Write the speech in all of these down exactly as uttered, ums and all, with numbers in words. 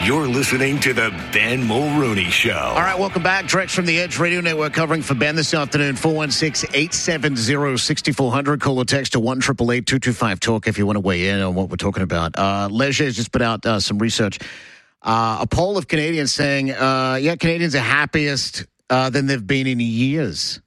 You're listening to the Ben Mulrooney Show. All right, welcome back. Direct from the Edge Radio Network covering for Ben this afternoon. four one six, eight seven zero, six four zero zero. Call or text to one eight eight eight, two two five, talk if you want to weigh in on what we're talking about. Uh, Leger has just put out uh, some research. Uh, a poll of Canadians saying, uh, yeah, Canadians are happiest uh, than they've been in years.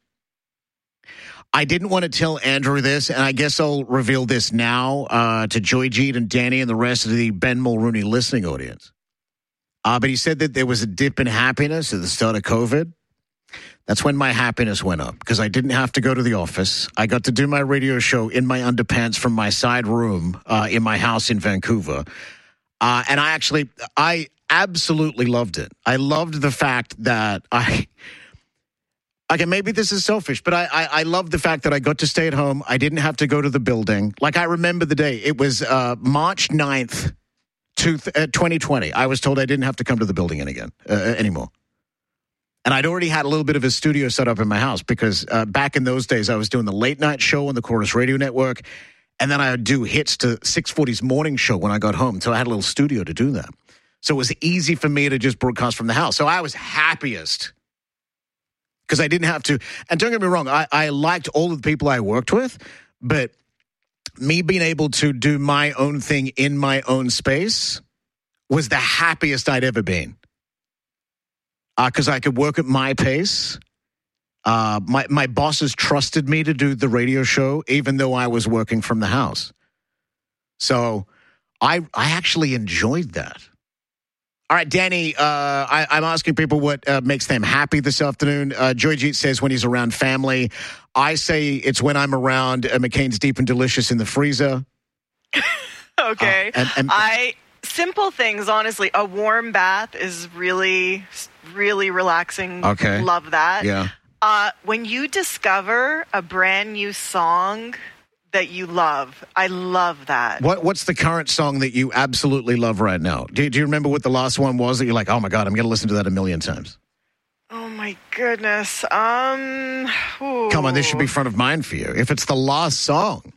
I didn't want to tell Andrew this, and I guess I'll reveal this now uh, to Joy Jeet and Danny and the rest of the Ben Mulrooney listening audience. Uh, but he said that there was a dip in happiness at the start of COVID. That's when my happiness went up because I didn't have to go to the office. I got to do my radio show in my underpants from my side room uh, in my house in Vancouver. Uh, and I actually, I absolutely loved it. I loved the fact that I... Okay, maybe this is selfish, but I, I, I love the fact that I got to stay at home. I didn't have to go to the building. Like, I remember the day. It was uh, March ninth, twenty twenty. I was told I didn't have to come to the building again, uh, anymore. And I'd already had a little bit of a studio set up in my house because uh, back in those days, I was doing the late night show on the Chorus Radio Network, and then I would do hits to six forty's morning show when I got home. So I had a little studio to do that. So it was easy for me to just broadcast from the house. So I was happiest because I didn't have to. And don't get me wrong, I, I liked all of the people I worked with, but me being able to do my own thing in my own space was the happiest I'd ever been. Because uh, I could work at my pace. Uh, my, my bosses trusted me to do the radio show, even though I was working from the house. So I I actually enjoyed that. All right, Danny, uh, I, I'm asking people what uh, makes them happy this afternoon. Uh, Joy Jeet says when he's around family. I say it's when I'm around uh, McCain's Deep and Delicious in the freezer. Okay. Uh, and, and, I simple things, honestly. A warm bath is really, really relaxing. Okay. Love that. Yeah. Uh, when you discover a brand new song that you love, I love that. What What's the current song that you absolutely love right now? Do, do you remember what the last one was that you're like, oh my God, I'm going to listen to that a million times? Oh my goodness. Um. Ooh. Come on, this should be front of mind for you. If it's the last song.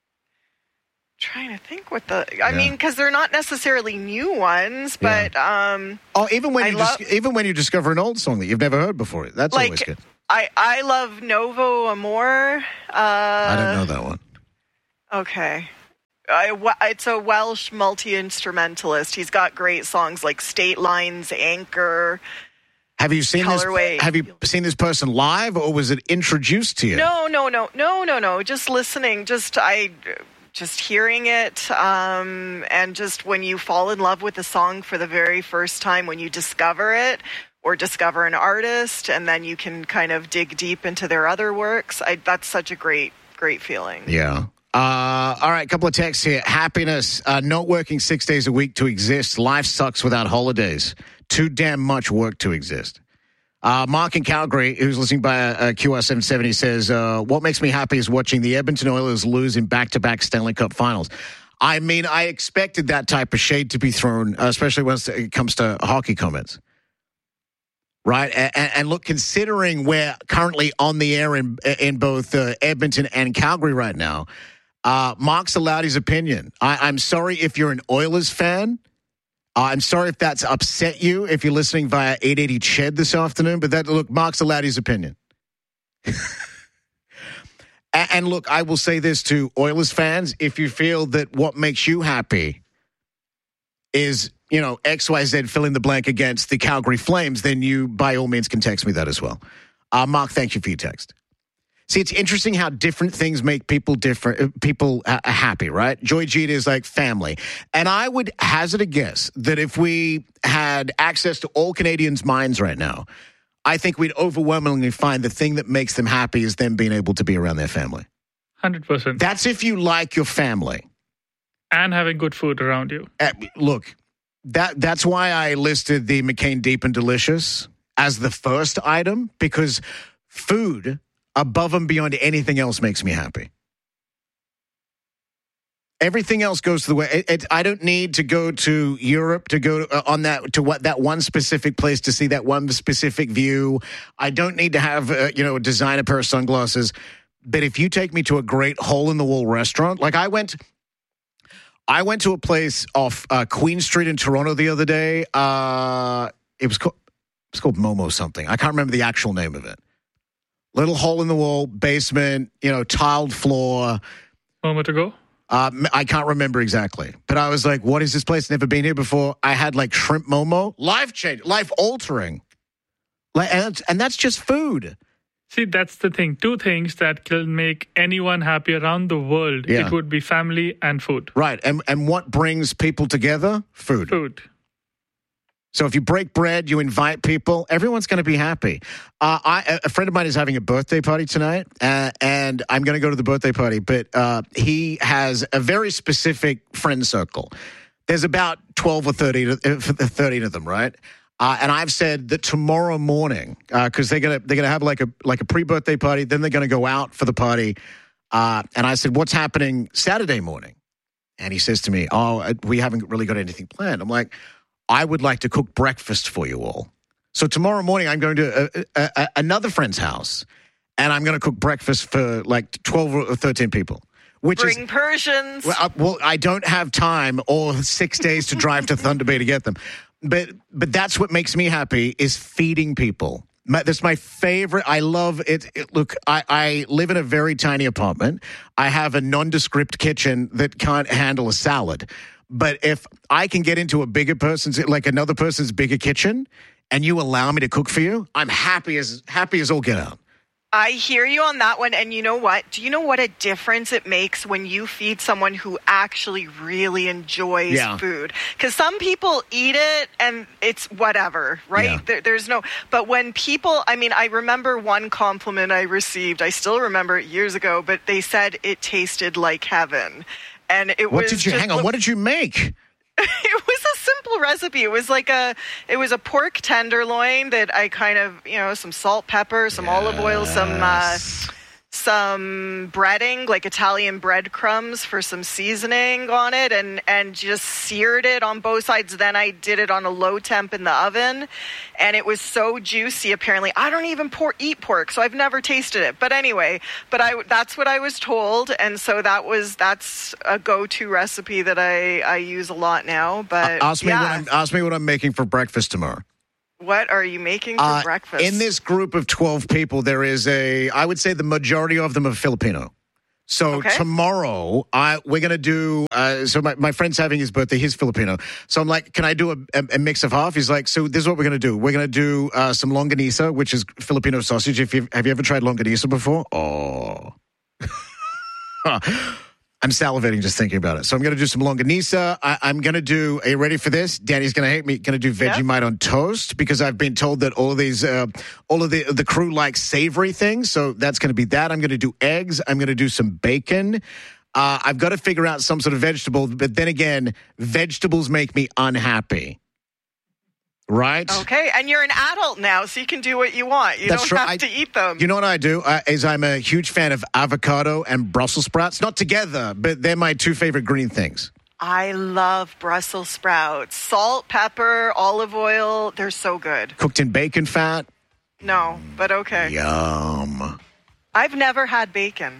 Trying to think what the. I Yeah. mean, because they're not necessarily new ones, but Yeah. um. Oh, even when I you love- dis- even when you discover an old song that you've never heard before, that's like always good. I I love Novo Amor. Uh, I don't know that one. Okay. I, it's a Welsh multi-instrumentalist. He's got great songs like State Line's Anchor. Have you seen Colorway. this? Have you seen this person live, or was it introduced to you? No, no, no, no, no, no. Just listening. Just I, just hearing it, um, and just when you fall in love with a song for the very first time, when you discover it or discover an artist, and then you can kind of dig deep into their other works. I, that's such a great, great feeling. Yeah. Uh, all right, a couple of texts here. Happiness, uh, not working six days a week to exist. Life sucks without holidays. Too damn much work to exist. Uh, Mark in Calgary, who's listening by uh, Q R seven seventy, says, uh, what makes me happy is watching the Edmonton Oilers lose in back-to-back Stanley Cup finals. I mean, I expected that type of shade to be thrown, uh, especially when it comes to hockey comments. Right? And, and look, considering we're currently on the air in, in both uh, Edmonton and Calgary right now, Uh, Mark's allowed his opinion. I, I'm sorry if you're an Oilers fan. Uh, I'm sorry if that's upset you if you're listening via eight eighty C H E D this afternoon. But that look, Mark's allowed his opinion. and, and look, I will say this to Oilers fans: if you feel that what makes you happy is, you know, X Y Z fill in the blank against the Calgary Flames, then you by all means can text me that as well. Uh, Mark, thank you for your text. See, it's interesting how different things make people different, people uh, happy, right? Joy Jeet is like family. And I would hazard a guess that if we had access to all Canadians' minds right now, I think we'd overwhelmingly find the thing that makes them happy is them being able to be around their family. one hundred percent. That's if you like your family. And having good food around you. Uh, look, that that's why I listed the McCain Deep and Delicious as the first item, because food above and beyond anything else makes me happy. Everything else goes to the way. It, it, I don't need to go to Europe to go uh, on that to what that one specific place to see that one specific view. I don't need to have uh, you know a designer pair of sunglasses. But if you take me to a great hole in the wall restaurant, like I went, I went to a place off uh, Queen Street in Toronto the other day. Uh, it was called, it's called Momo something. I can't remember the actual name of it. Little hole in the wall, basement, you know, tiled floor. Moment to go? Uh, I can't remember exactly. But I was like, what is this place? Never been here before. I had like shrimp Momo. Life change, life altering. Like, and, that's, and that's just food. See, that's the thing. Two things that can make anyone happy around the world. Yeah. It would be family and food. Right. And and what brings people together? Food. Food. So if you break bread, you invite people, everyone's going to be happy. Uh, I, a friend of mine is having a birthday party tonight, uh, and I'm going to go to the birthday party, but uh, he has a very specific friend circle. There's about twelve or thirteen, thirteen of them, right? Uh, and I've said that tomorrow morning, because uh, they're gonna they're gonna have like a like a pre-birthday party, then they're gonna go out for the party. Uh, and I said, "What's happening Saturday morning?" And he says to me, "Oh, we haven't really got anything planned." I'm like, I would like to cook breakfast for you all. So tomorrow morning, I'm going to a, a, a, another friend's house, and I'm going to cook breakfast for like twelve or thirteen people. Which Bring is, Persians. Well, I, well, I don't have time or six days to drive to Thunder Bay to get them. But but that's what makes me happy is feeding people. My, that's my favorite. I love it. it look, I, I live in a very tiny apartment. I have a nondescript kitchen that can't handle a salad. But if I can get into a bigger person's, like another person's bigger kitchen, and you allow me to cook for you, I'm happy as happy as all get out. I hear you on that one. And you know what? Do you know what a difference it makes when you feed someone who actually really enjoys Yeah. food? Because some people eat it and it's whatever, right? Yeah. There, there's no, but when people, I mean, I remember one compliment I received, I still remember it years ago, but they said it tasted like heaven. And it What was did you, just, hang on, what did you make? it was a simple recipe. It was like a, it was a pork tenderloin that I kind of, you know, some salt, pepper, some olive oil, some, uh, some breading, like Italian breadcrumbs for some seasoning on it, and, and just seared it on both sides. Then I did it on a low temp in the oven, and it was so juicy. Apparently, I don't even por- eat pork, so I've never tasted it. But anyway, but I that's what I was told, and so that was that's a go-to recipe that I, I use a lot now. But Ask me yeah. what I'm, ask me what I'm making for breakfast tomorrow. What are you making for Uh, breakfast? In this group of twelve people, there is a, I would say the majority of them are Filipino. So Okay. tomorrow, I we're going to do, uh, so my, my friend's having his birthday. He's Filipino. So I'm like, can I do a, a, a mix of half? He's like, so this is what we're going to do. We're going to do uh, some longanisa, which is Filipino sausage. If you Have you ever tried longanisa before? Oh. I'm salivating just thinking about it. So I'm going to do some longanisa. I, I'm going to do, are you ready for this? Danny's going to hate me. Going to do Vegemite on toast because I've been told that all of these, uh, all of the, the crew like savory things. So that's going to be that. I'm going to do eggs. I'm going to do some bacon. Uh, I've got to figure out some sort of vegetable. But then again, vegetables make me unhappy. Right? Okay, and you're an adult now, so you can do what you want. You That's don't true. have I- to eat them. You know what I do? Uh, is I'm a huge fan of avocado and Brussels sprouts. Not together, but they're my two favorite green things. I love Brussels sprouts. Salt, pepper, olive oil, they're so good. Cooked in bacon fat. No, but okay. Yum. I've never had bacon.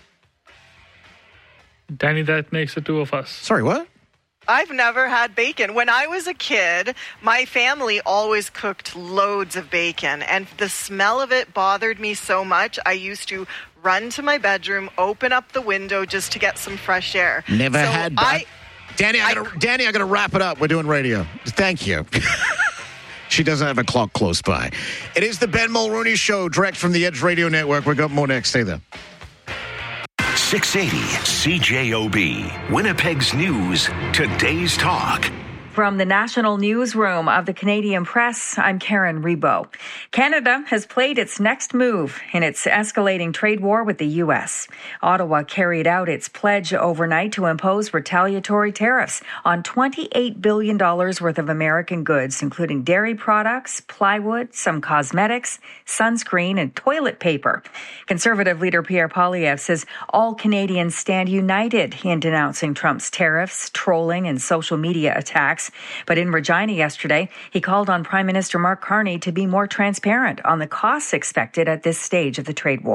Danny, that makes the two of us. Sorry, what? I've never had bacon. When I was a kid, my family always cooked loads of bacon, and the smell of it bothered me so much. I used to run to my bedroom, open up the window just to get some fresh air. Never So had. I, Danny, I I- gotta, Danny, I got to wrap it up. We're doing radio. Thank you. She doesn't have a clock close by. It is the Ben Mulrooney Show, direct from the Edge Radio Network. We've got more next. Stay there. six eighty C J O B, Winnipeg's News, today's talk. From the National Newsroom of the Canadian Press, I'm Karen Rebo. Canada has played its next move in its escalating trade war with the U S. Ottawa carried out its pledge overnight to impose retaliatory tariffs on twenty-eight billion dollars worth of American goods, including dairy products, plywood, some cosmetics, sunscreen, and toilet paper. Conservative leader Pierre Poilievre says all Canadians stand united in denouncing Trump's tariffs, trolling, and social media attacks. But in Regina yesterday, he called on Prime Minister Mark Carney to be more transparent on the costs expected at this stage of the trade war.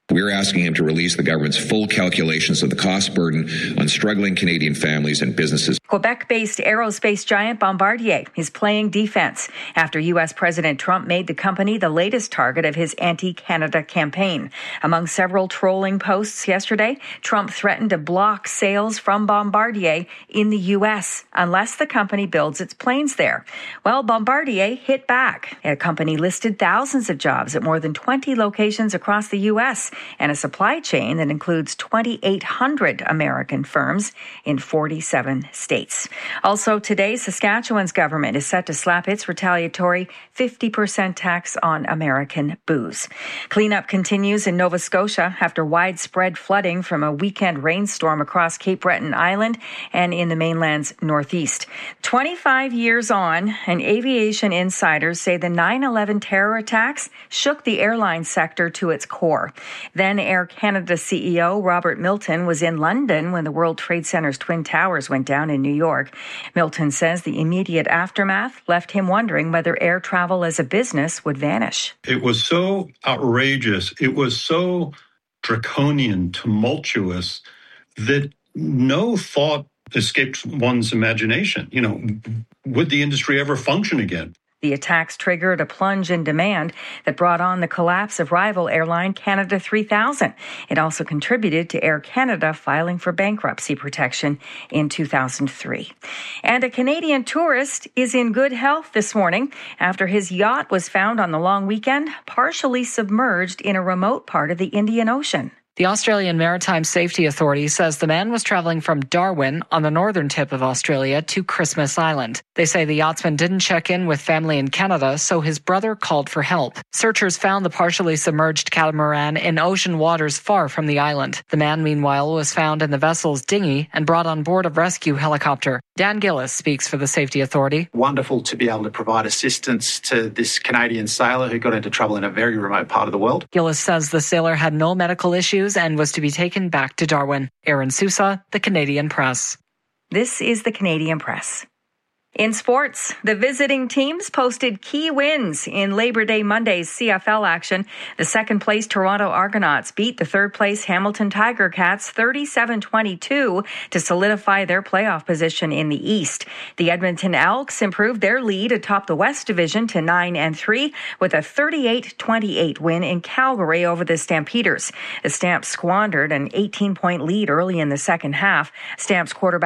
We're asking him to release the government's full calculations of the cost burden on struggling Canadian families and businesses. Quebec-based aerospace giant Bombardier is playing defense after U S. President Trump made the company the latest target of his anti-Canada campaign. Among several trolling posts yesterday, Trump threatened to block sales from Bombardier in the U S unless the company builds its planes there. Well, Bombardier hit back. A company listed thousands of jobs at more than twenty locations across the U S and a supply chain that includes twenty-eight hundred American firms in forty-seven states. Also today, Saskatchewan's government is set to slap its retaliatory fifty percent tax on American booze. Cleanup continues in Nova Scotia after widespread flooding from a weekend rainstorm across Cape Breton Island and in the mainland's northeast. twenty-five years on, and aviation insiders say the nine eleven terror attacks shook the airline sector to its core. Then Air Canada C E O Robert Milton was in London when the World Trade Center's Twin Towers went down in New York. Milton says the immediate aftermath left him wondering whether air travel as a business would vanish. It was so outrageous. It was so draconian, tumultuous, that no thought escaped one's imagination. You know, would the industry ever function again? The attacks triggered a plunge in demand that brought on the collapse of rival airline Canada three thousand. It also contributed to Air Canada filing for bankruptcy protection in two thousand three. And a Canadian tourist is in good health this morning after his yacht was found on the long weekend, partially submerged in a remote part of the Indian Ocean. The Australian Maritime Safety Authority says the man was traveling from Darwin on the northern tip of Australia to Christmas Island. They say the yachtsman didn't check in with family in Canada, so his brother called for help. Searchers found the partially submerged catamaran in ocean waters far from the island. The man, meanwhile, was found in the vessel's dinghy and brought on board a rescue helicopter. Dan Gillis speaks for the Safety Authority. Wonderful to be able to provide assistance to this Canadian sailor who got into trouble in a very remote part of the world. Gillis says the sailor had no medical issues and was to be taken back to Darwin. Aaron Sousa, The Canadian Press. This is The Canadian Press. In sports, the visiting teams posted key wins in Labor Day Monday's C F L action. The second-place Toronto Argonauts beat the third-place Hamilton Tiger Cats thirty-seven twenty-two to solidify their playoff position in the East. The Edmonton Elks improved their lead atop the West Division to nine and three with a thirty-eight twenty-eight win in Calgary over the Stampeders. The Stamps squandered an eighteen-point lead early in the second half. Stamps quarterback